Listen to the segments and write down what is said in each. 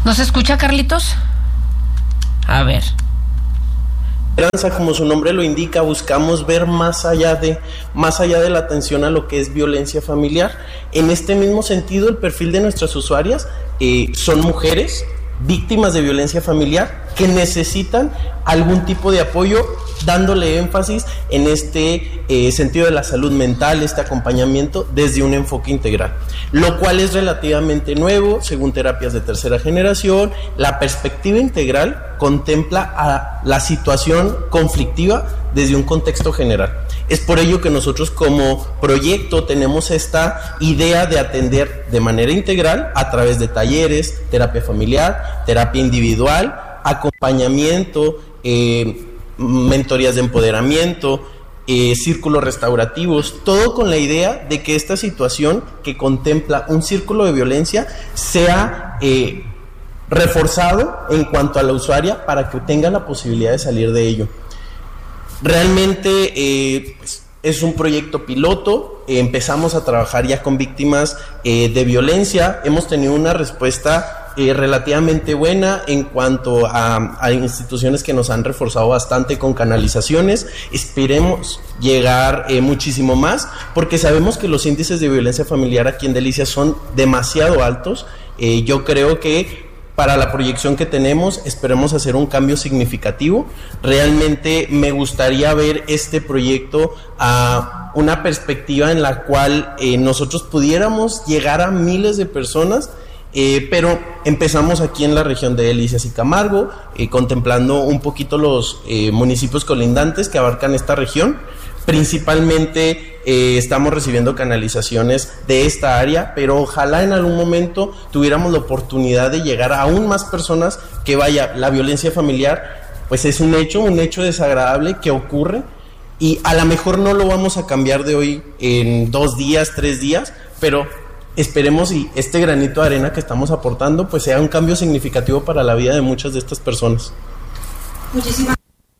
¿Nos escucha, Carlitos? A ver. Como su nombre lo indica, buscamos ver más allá de la atención a lo que es violencia familiar. En este mismo sentido, el perfil de nuestras usuarias son mujeres víctimas de violencia familiar que necesitan algún tipo de apoyo, dándole énfasis en este sentido de la salud mental, este acompañamiento desde un enfoque integral, lo cual es relativamente nuevo, según terapias de tercera generación. La perspectiva integral contempla a la situación conflictiva desde un contexto general. Es por ello que nosotros como proyecto tenemos esta idea de atender de manera integral a través de talleres, terapia familiar, terapia individual, acompañamiento, mentorías de empoderamiento, círculos restaurativos, todo con la idea de que esta situación que contempla un círculo de violencia sea reforzado en cuanto a la usuaria para que tenga la posibilidad de salir de ello. Realmente es un proyecto piloto, empezamos a trabajar ya con víctimas de violencia, hemos tenido una respuesta relativamente buena en cuanto a instituciones que nos han reforzado bastante con canalizaciones. Esperemos llegar muchísimo más, porque sabemos que los índices de violencia familiar aquí en Delicias son demasiado altos. Yo creo que para la proyección que tenemos, esperemos hacer un cambio significativo. Realmente me gustaría ver este proyecto a una perspectiva en la cual nosotros pudiéramos llegar a miles de personas, pero empezamos aquí en la región de Delicias y Camargo, contemplando un poquito los municipios colindantes que abarcan esta región. Principalmente estamos recibiendo canalizaciones de esta área, pero ojalá en algún momento tuviéramos la oportunidad de llegar a aún más personas. Que vaya, la violencia familiar pues es un hecho desagradable que ocurre, y a lo mejor no lo vamos a cambiar de hoy en 2 días, 3 días, pero esperemos y este granito de arena que estamos aportando pues sea un cambio significativo para la vida de muchas de estas personas. Muchísimas.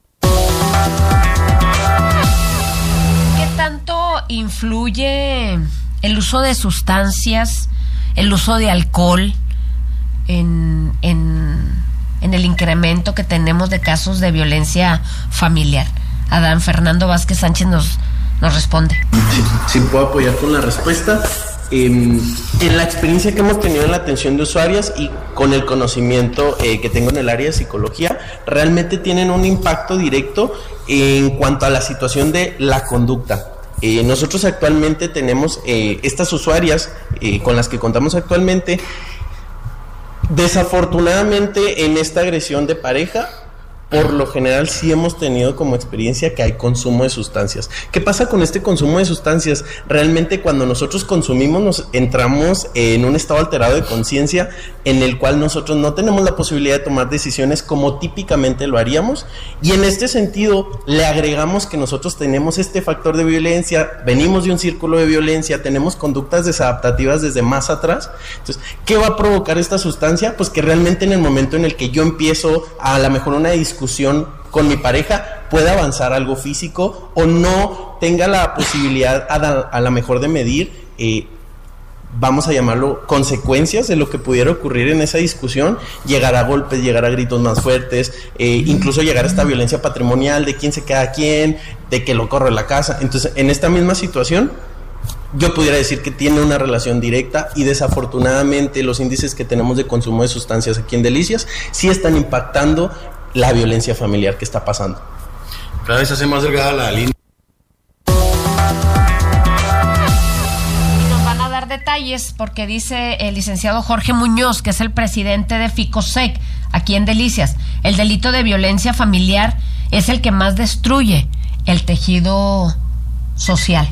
¿Influye el uso de sustancias, el uso de alcohol en el incremento que tenemos de casos de violencia familiar? Adán Fernando Vázquez Sánchez nos responde. Sí, puedo apoyar con la respuesta. En la experiencia que hemos tenido en la atención de usuarias y con el conocimiento que tengo en el área de psicología, realmente tienen un impacto directo en cuanto a la situación de la conducta. Nosotros actualmente tenemos estas usuarias con las que contamos actualmente. Desafortunadamente, en esta agresión de pareja, por lo general sí hemos tenido como experiencia que hay consumo de sustancias. ¿Qué pasa con este consumo de sustancias? Realmente cuando nosotros consumimos nos entramos en un estado alterado de conciencia en el cual nosotros no tenemos la posibilidad de tomar decisiones como típicamente lo haríamos, y en este sentido le agregamos que nosotros tenemos este factor de violencia, venimos de un círculo de violencia, tenemos conductas desadaptativas desde más atrás. Entonces, ¿qué va a provocar esta sustancia? Pues que realmente en el momento en el que yo empiezo a lo mejor una discusión con mi pareja, pueda avanzar algo físico o no tenga la posibilidad a lo mejor de medir, vamos a llamarlo, consecuencias de lo que pudiera ocurrir en esa discusión, llegar a golpes, llegar a gritos más fuertes, incluso llegar a esta violencia patrimonial de quién se queda a quién, de que lo corro de la casa. Entonces, en esta misma situación, yo pudiera decir que tiene una relación directa, y desafortunadamente los índices que tenemos de consumo de sustancias aquí en Delicias sí están impactando la violencia familiar que está pasando. Cada vez hace más delgada la línea. Y nos van a dar detalles porque dice el licenciado Jorge Muñoz, que es el presidente de FICOSEC aquí en Delicias, el delito de violencia familiar es el que más destruye el tejido social.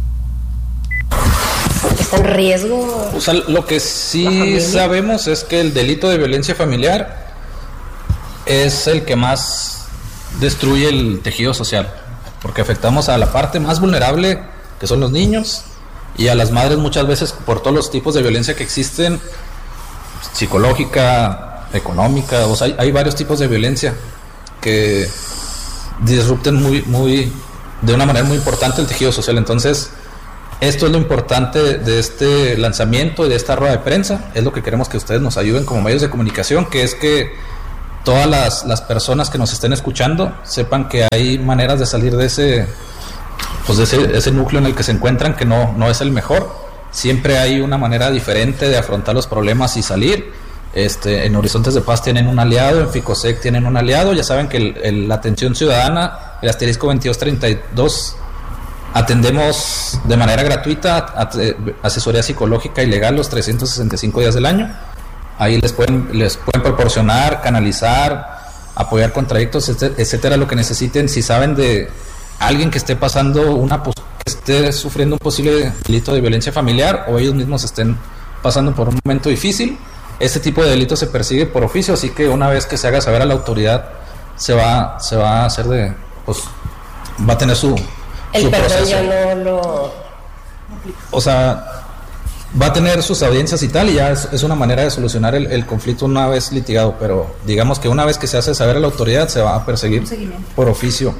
¿Está en riesgo? O sea, lo que sí sabemos es que el delito de violencia familiar es el que más destruye el tejido social, porque afectamos a la parte más vulnerable, que son los niños, y a las madres muchas veces por todos los tipos de violencia que existen, psicológica, económica. O sea, hay varios tipos de violencia que disrupten muy de una manera muy importante el tejido social. Entonces, Esto es lo importante de este lanzamiento y de esta rueda de prensa. Es lo que queremos que ustedes nos ayuden como medios de comunicación, que es que todas las personas que nos estén escuchando sepan que hay maneras de salir de ese núcleo en el que se encuentran, que no es el mejor. Siempre hay una manera diferente de afrontar los problemas y salir. En Horizontes de Paz tienen un aliado, en Ficosec tienen un aliado. Ya saben que la atención ciudadana, el asterisco 2232, atendemos de manera gratuita asesoría psicológica y legal los 365 días del año. Ahí les pueden proporcionar, canalizar, apoyar con trayectos, etcétera, lo que necesiten. Si saben de alguien que esté que esté sufriendo un posible delito de violencia familiar, o ellos mismos estén pasando por un momento difícil, este tipo de delito se persigue por oficio, así que una vez que se haga saber a la autoridad, se va a hacer va a tener su perdón ya no lo... O sea, va a tener sus audiencias y tal, y ya es una manera de solucionar el conflicto una vez litigado, pero digamos que una vez que se hace saber a la autoridad, se va a perseguir por oficio.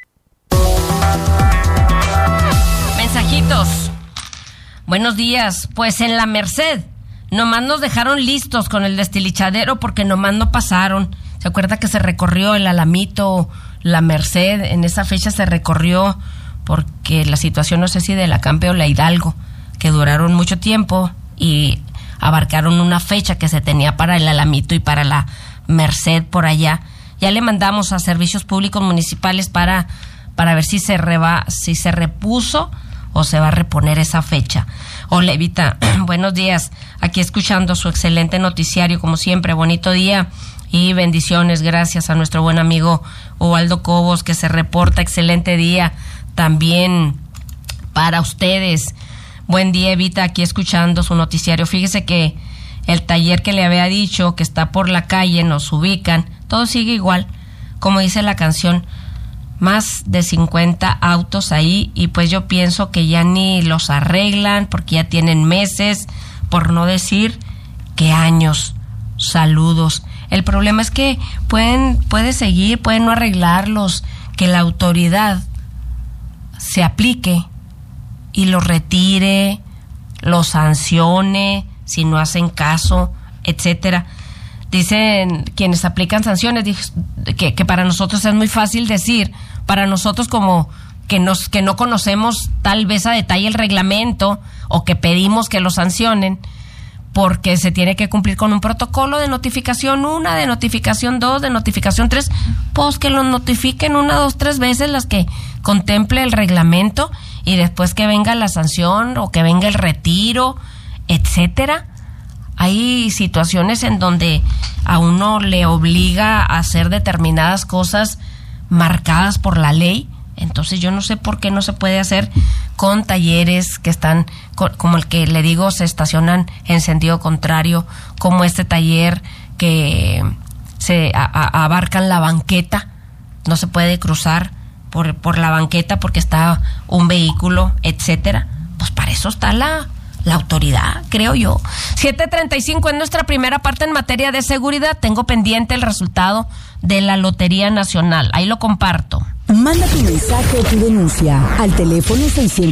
Mensajitos. Buenos días. Pues en la Merced, nomás nos dejaron listos con el destilichadero porque nomás no pasaron. ¿Se acuerda que se recorrió el Alamito, la Merced? En esa fecha se recorrió porque la situación, no sé si de la Campe o la Hidalgo, que duraron mucho tiempo y abarcaron una fecha que se tenía para el Alamito y para la Merced por allá. Ya le mandamos a Servicios Públicos Municipales para ver si se repuso o se va a reponer esa fecha. Hola, Evita, buenos días. Aquí escuchando su excelente noticiario, como siempre. Bonito día y bendiciones. Gracias a nuestro buen amigo Ubaldo Cobos, que se reporta. Excelente día también para ustedes. Buen día, Evita, aquí escuchando su noticiario. Fíjese que el taller que le había dicho que está por la calle, nos ubican, todo sigue igual, como dice la canción, más de 50 autos ahí, y pues yo pienso que ya ni los arreglan porque ya tienen meses, por no decir que años. Saludos. El problema es que puede seguir, pueden no arreglarlos, que la autoridad se aplique y los retire, los sancione si no hacen caso, etcétera. Dicen quienes aplican sanciones que para nosotros es muy fácil decir, para nosotros como que no conocemos tal vez a detalle el reglamento o que pedimos que lo sancionen, porque se tiene que cumplir con un protocolo de notificación 1, de notificación 2, de notificación 3, pues que lo notifiquen 1, 2, 3 veces las que contemple el reglamento, y después que venga la sanción o que venga el retiro, etcétera. Hay situaciones en donde a uno le obliga a hacer determinadas cosas marcadas por la ley. Entonces yo no sé por qué no se puede hacer con talleres que están, como el que le digo, se estacionan en sentido contrario, como este taller que se abarcan la banqueta, no se puede cruzar por la banqueta porque está un vehículo, etcétera. Pues para eso está la autoridad, creo yo. 7:35 en nuestra primera parte en materia de seguridad. Tengo pendiente el resultado de la Lotería Nacional. Ahí lo comparto. Manda tu mensaje o tu denuncia al teléfono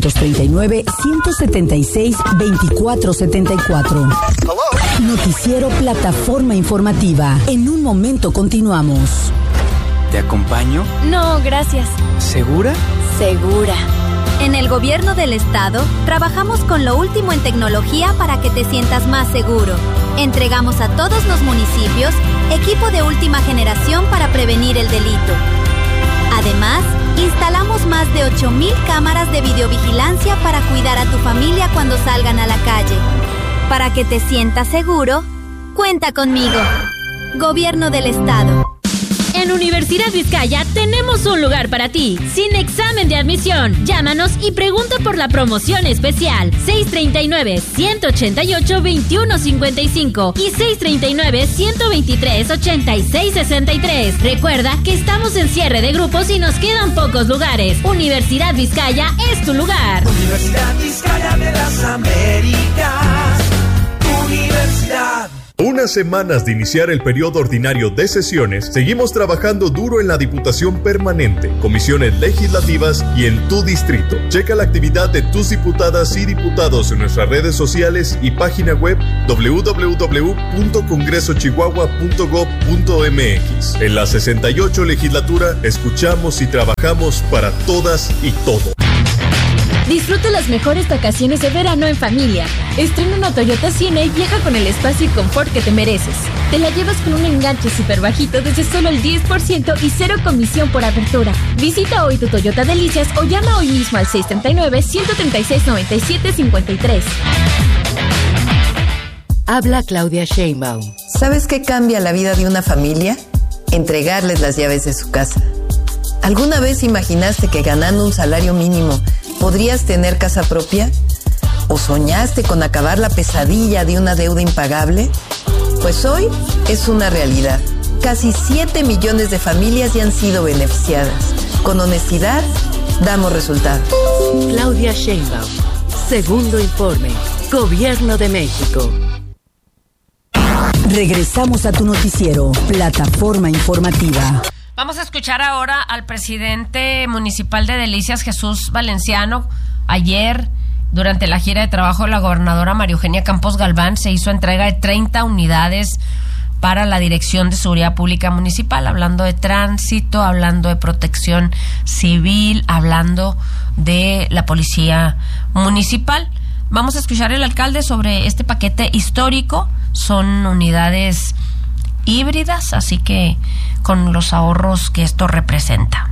639-176-2474. Noticiero Plataforma Informativa. En un momento continuamos. ¿Te acompaño? No, gracias. ¿Segura? Segura. En el Gobierno del Estado, trabajamos con lo último en tecnología para que te sientas más seguro. Entregamos a todos los municipios equipo de última generación para prevenir el delito. Además, instalamos más de 8,000 cámaras de videovigilancia para cuidar a tu familia cuando salgan a la calle. Para que te sientas seguro, cuenta conmigo. Gobierno del Estado. En Universidad Vizcaya tenemos un lugar para ti, sin examen de admisión. Llámanos y pregunta por la promoción especial 639-188-2155 y 639-123-8663. Recuerda que estamos en cierre de grupos y nos quedan pocos lugares. Universidad Vizcaya es tu lugar. Universidad Vizcaya de las Américas. Universidad. Una unas semanas de iniciar el periodo ordinario de sesiones, seguimos trabajando duro en la Diputación Permanente, comisiones legislativas y en tu distrito. Checa la actividad de tus diputadas y diputados en nuestras redes sociales y página web www.congresochihuahua.gov.mx. En la 68 legislatura, escuchamos y trabajamos para todas y todos. Disfruta las mejores vacaciones de verano en familia. Estrena una Toyota Siena y viaja con el espacio y confort que te mereces. Te la llevas con un enganche súper bajito desde solo el 10% y 0 comisión por apertura. Visita hoy tu Toyota Delicias o llama hoy mismo al 639-136-9753. Habla Claudia Sheinbaum. ¿Sabes qué cambia la vida de una familia? Entregarles las llaves de su casa. ¿Alguna vez imaginaste que ganando un salario mínimo podrías tener casa propia? ¿O soñaste con acabar la pesadilla de una deuda impagable? Pues hoy es una realidad. Casi 7 millones de familias ya han sido beneficiadas. Con honestidad, damos resultados. Claudia Sheinbaum. Segundo informe. Gobierno de México. Regresamos a tu noticiero, Plataforma Informativa. Vamos a escuchar ahora al presidente municipal de Delicias, Jesús Valenciano. Ayer, durante la gira de trabajo de la gobernadora María Eugenia Campos Galván, se hizo entrega de 30 unidades para la Dirección de Seguridad Pública Municipal, hablando de tránsito, hablando de protección civil, hablando de la Policía Municipal. Vamos a escuchar al alcalde sobre este paquete histórico. Son unidades híbridas, así que con los ahorros que esto representa.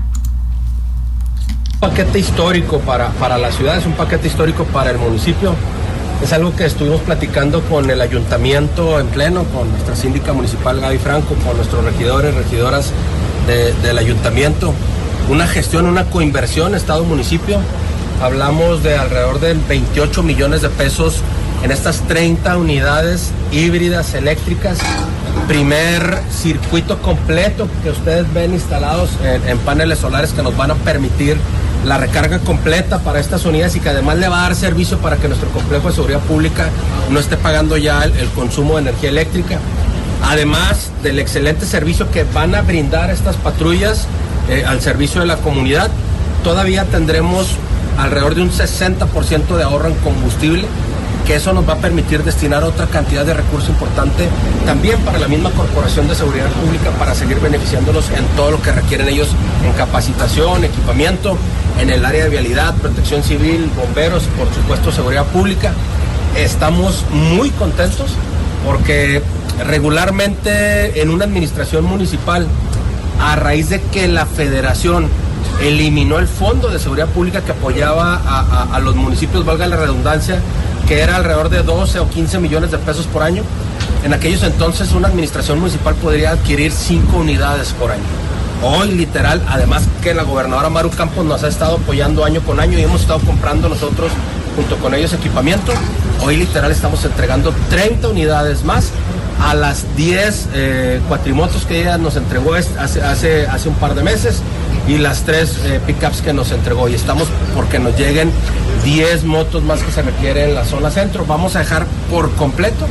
Un paquete histórico para la ciudad, es un paquete histórico para el municipio. Es algo que estuvimos platicando con el ayuntamiento en pleno, con nuestra síndica municipal Gaby Franco, con nuestros regidores, regidoras del ayuntamiento. Una gestión, una coinversión Estado-municipio. Hablamos de alrededor de 28 millones de pesos en estas 30 unidades híbridas eléctricas. Primer circuito completo que ustedes ven instalados en paneles solares que nos van a permitir la recarga completa para estas unidades y que además le va a dar servicio para que nuestro complejo de seguridad pública no esté pagando ya el consumo de energía eléctrica. Además del excelente servicio que van a brindar estas patrullas al servicio de la comunidad, todavía tendremos alrededor de un 60% de ahorro en combustible, que eso nos va a permitir destinar otra cantidad de recursos importante también para la misma Corporación de Seguridad Pública, para seguir beneficiándolos en todo lo que requieren ellos en capacitación, equipamiento, en el área de vialidad, protección civil, bomberos, por supuesto seguridad pública. Estamos muy contentos porque regularmente en una administración municipal, a raíz de que la federación eliminó el fondo de seguridad pública que apoyaba a los municipios, valga la redundancia, que era alrededor de 12 o 15 millones de pesos por año. En aquellos entonces una administración municipal podría adquirir 5 unidades por año. Hoy literal, además que la gobernadora Maru Campos nos ha estado apoyando año con año y hemos estado comprando nosotros junto con ellos equipamiento, hoy literal estamos entregando 30 unidades más a las 10 cuatrimotos que ella nos entregó hace un par de meses y las 3 pickups que nos entregó, y estamos porque nos lleguen 10 motos más que se requieren en la zona centro. Vamos a dejar por completo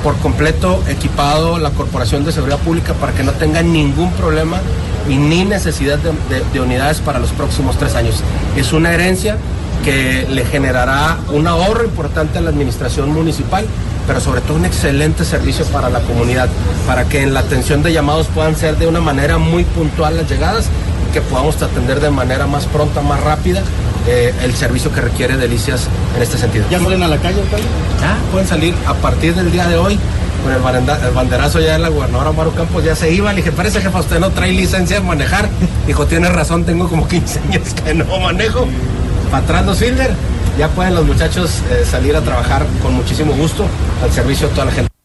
equipado la Corporación de Seguridad Pública para que no tengan ningún problema y ni necesidad de unidades para los próximos 3 años. Es una herencia que le generará un ahorro importante a la administración municipal, pero sobre todo un excelente servicio para la comunidad, para que en la atención de llamados puedan ser de una manera muy puntual las llegadas, que podamos atender de manera más pronta, más rápida, el servicio que requiere Delicias en este sentido. ¿Ya salen a la calle, alcalde? Ya pueden salir a partir del día de hoy. Con el banderazo ya de la gobernadora Maru Campos ya se iba. Le dije, parece, jefa, usted no trae licencia de manejar. Dijo, tiene razón, tengo como 15 años que no manejo. Para atrás los Fielder. Ya pueden los muchachos salir a trabajar con muchísimo gusto al servicio de toda la gente.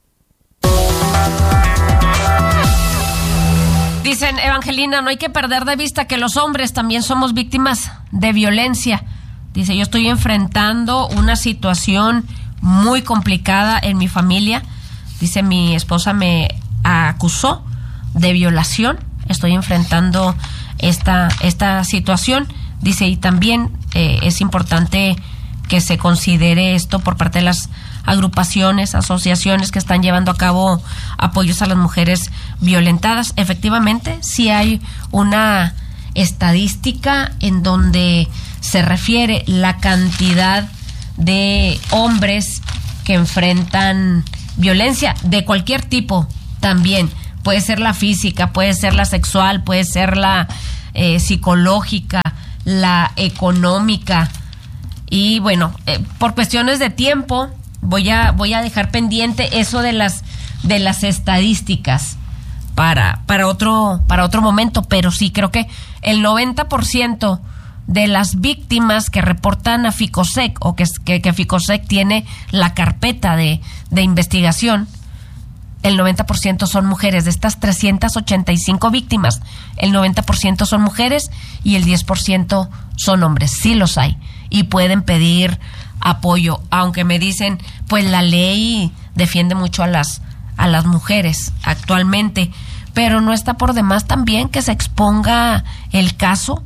Dicen, Evangelina, no hay que perder de vista que los hombres también somos víctimas de violencia. Dice, yo estoy enfrentando una situación muy complicada en mi familia. Dice, mi esposa me acusó de violación. Estoy enfrentando esta situación. Dice, y también es importante que se considere esto por parte de las agrupaciones, asociaciones que están llevando a cabo apoyos a las mujeres violentadas. Efectivamente, sí hay una estadística en donde se refiere la cantidad de hombres que enfrentan violencia de cualquier tipo también. Puede ser la física, puede ser la sexual, puede ser la psicológica, la económica. Y bueno, por cuestiones de tiempo voy a dejar pendiente eso de las estadísticas para otro momento, pero sí creo que el 90% de las víctimas que reportan a Ficosec, o que Ficosec tiene la carpeta de investigación, el 90% son mujeres. De estas 385 víctimas, el 90% son mujeres y el 10% son hombres. Sí los hay y pueden pedir apoyo, aunque me dicen, pues la ley defiende mucho a las mujeres actualmente, pero no está por demás también que se exponga el caso,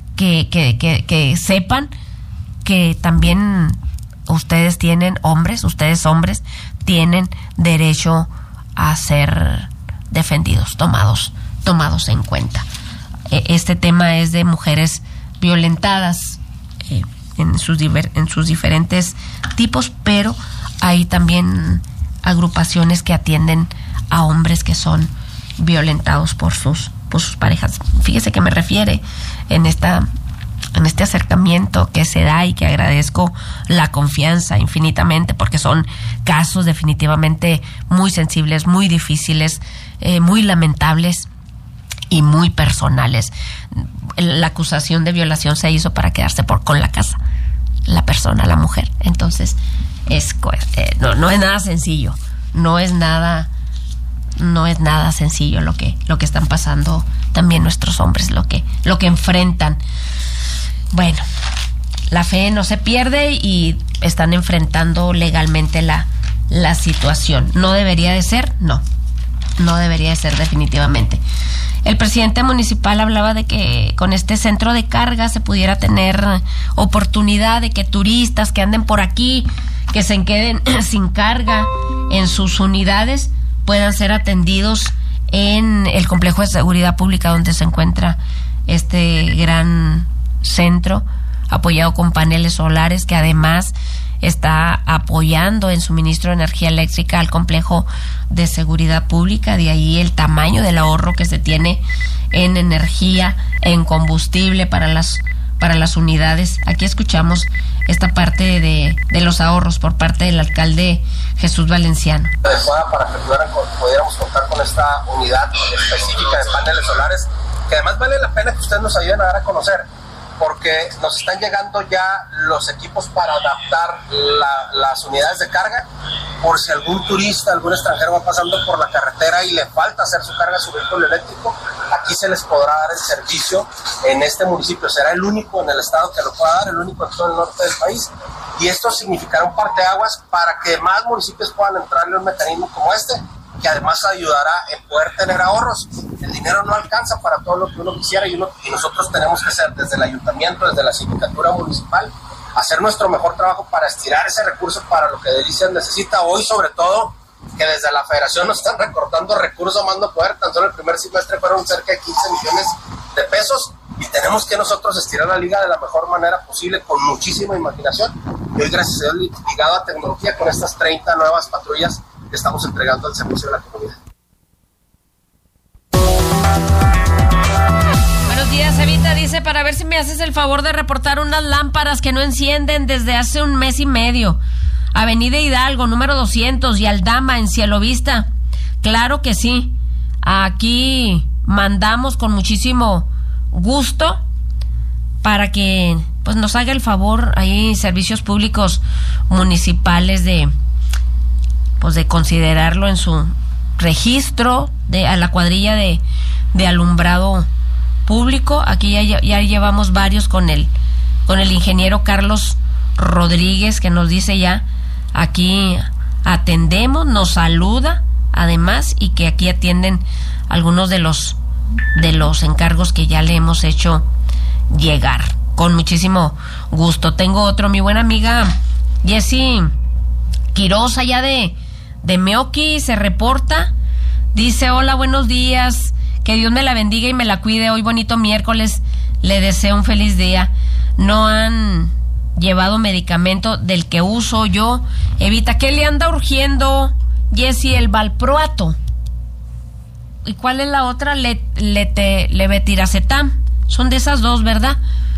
que sepan que también ustedes hombres tienen derecho a ser defendidos, tomados en cuenta. Este tema es de mujeres violentadas en sus diferentes tipos, pero hay también agrupaciones que atienden a hombres que son violentados por sus parejas. Fíjese que me refiere en este acercamiento que se da, y que agradezco la confianza infinitamente, porque son casos definitivamente muy sensibles, muy difíciles, muy lamentables y muy personales. La acusación de violación se hizo para quedarse con la casa, la persona, la mujer. Entonces no es nada sencillo, no es nada sencillo lo que están pasando también nuestros hombres, lo que enfrentan. Bueno, la fe no se pierde y están enfrentando legalmente la situación. ¿No debería de ser? No debería de ser definitivamente. El presidente municipal hablaba de que con este centro de carga se pudiera tener oportunidad de que turistas que anden por aquí, que se queden sin carga en sus unidades, puedan ser atendidos en el complejo de seguridad pública donde se encuentra este gran centro, apoyado con paneles solares, que además está apoyando en suministro de energía eléctrica al complejo de seguridad pública. De ahí el tamaño del ahorro que se tiene en energía, en combustible para las unidades. Aquí escuchamos esta parte de los ahorros por parte del alcalde Jesús Valenciano. Adecuada para que pudiéramos contar con esta unidad específica de paneles solares, que además vale la pena que ustedes nos ayuden a dar a conocer, porque nos están llegando ya los equipos para adaptar las unidades de carga, por si algún turista, algún extranjero va pasando por la carretera y le falta hacer su carga a su vehículo eléctrico. Aquí se les podrá dar el servicio en este municipio. Será el único en el estado que lo pueda dar, el único en todo el norte del país, y esto significará un parteaguas para que más municipios puedan entrarle a un mecanismo como este, que además ayudará en poder tener ahorros. El dinero no alcanza para todo lo que uno quisiera, y nosotros tenemos que hacer desde el ayuntamiento, desde la sindicatura municipal, hacer nuestro mejor trabajo para estirar ese recurso para lo que Delicias necesita hoy, sobre todo que desde la federación nos están recortando recursos más no poder. Tan solo el primer semestre fueron cerca de 15 millones de pesos, y tenemos que nosotros estirar la liga de la mejor manera posible, con muchísima imaginación. Y hoy, gracias a Dios, ligado a tecnología, con estas 30 nuevas patrullas que estamos entregando al servicio de la comunidad. Buenos días, Evita. Dice, para ver si me haces el favor de reportar unas lámparas que no encienden desde hace un mes y medio. Avenida Hidalgo, número 200, y Aldama, en Cielo Vista. Claro que sí. Aquí mandamos con muchísimo gusto para que pues nos haga el favor ahí Servicios Públicos Municipales de considerarlo en su registro a la cuadrilla de alumbrado público. Aquí ya llevamos varios con el ingeniero Carlos Rodríguez, que nos dice ya aquí atendemos, nos saluda además, y que aquí atienden algunos de los encargos que ya le hemos hecho llegar. Con muchísimo gusto. Tengo otro, mi buena amiga Jessie Quiroz, allá de Meoqui, se reporta. Dice, hola, buenos días. Que Dios me la bendiga y me la cuide. Hoy bonito miércoles. Le deseo un feliz día. No han llevado medicamento del que uso yo. Evita, ¿qué le anda urgiendo, Jessie? El valproato. ¿Y cuál es la otra? Levetiracetam. Son de esas dos, ¿verdad?